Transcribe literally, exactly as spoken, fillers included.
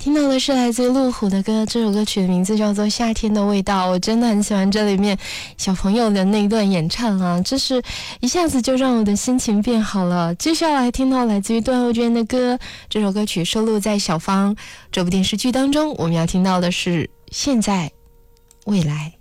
听到的是来自于路虎的歌，这首歌曲的名字叫做《夏天的味道》。我真的很喜欢这里面小朋友的那一段演唱啊，这是一下子就让我的心情变好了。接下来听到来自于段奥娟的歌，这首歌曲收录在《小芳》这部电视剧当中。我们要听到的是《现在未来》。